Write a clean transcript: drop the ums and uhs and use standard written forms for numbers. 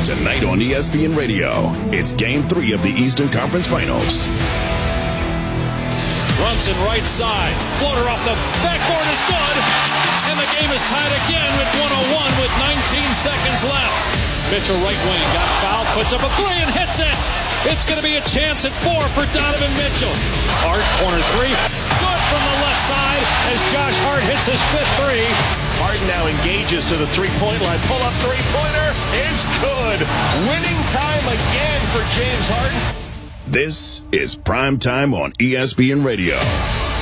Tonight on ESPN Radio, it's Game 3 of the Eastern Conference Finals. Brunson right side. Floater off the backboard is good. And the game is tied again with 101 with 19 seconds left. Mitchell right wing. Got fouled. Puts up a three and hits it. It's going to be a chance at 4 for Donovan Mitchell. Hart, corner three. Good from the left side as Josh Hart hits his 5th three. Harden now engages to the three-point line. Pull-up three-pointer is good. Winning time again for James Harden. This is Prime Time on ESPN Radio.